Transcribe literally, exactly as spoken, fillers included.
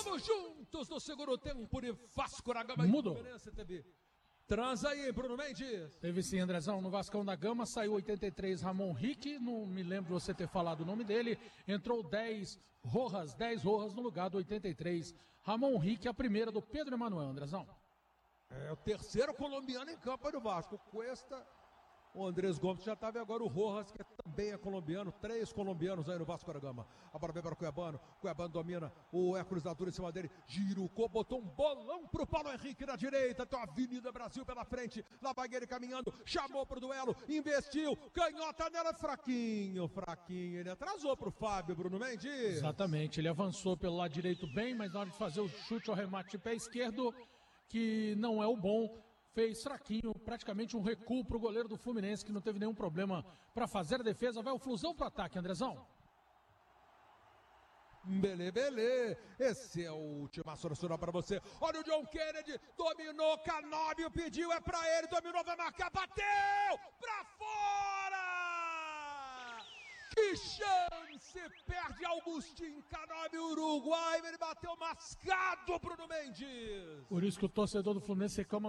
Vamos juntos no segundo tempo de Vasco da Gama. Mudou. Teve transa aí, Bruno Mendes. Teve sim, Andrezão. No Vascão da Gama saiu oitenta e três Ramon Rick, não me lembro você ter falado o nome dele. Entrou dez Rojas, dez Rojas no lugar do oitenta e três Ramon Rick, a primeira do Pedro Emanuel, Andrezão. É o terceiro colombiano em campo do Vasco. Cuesta, o Andrés Gomes já estava, agora o Rojas, que também é colombiano. Três colombianos aí no Vasco da Gama. A bola vem para o Cuiabano. Cuiabano domina. O Hércules da altura em cima dele. Girucou, botou um bolão pro Paulo Henrique na direita. Tem a Avenida Brasil pela frente. Lá vai ele caminhando. Chamou pro duelo. Investiu. Canhota nela. Fraquinho, fraquinho. Ele atrasou pro Fábio, Bruno Mendes. Exatamente. Ele avançou pelo lado direito bem, mas na hora de fazer o chute ao remate de pé esquerdo, que não é o bom, fez fraquinho, praticamente um recuo para o goleiro do Fluminense, que não teve nenhum problema para fazer a defesa. Vai o Flusão para o ataque, Andrezão. Bele, bele. Esse é o timaço nacional para você. Olha o John Kennedy, dominou, Canóbio pediu, é para ele, dominou, vai marcar, bateu para fora! Que chance! Perde Augustin Canóbio, Uruguai, ele bateu mascado, Bruno Mendes. Por isso que o torcedor do Fluminense reclama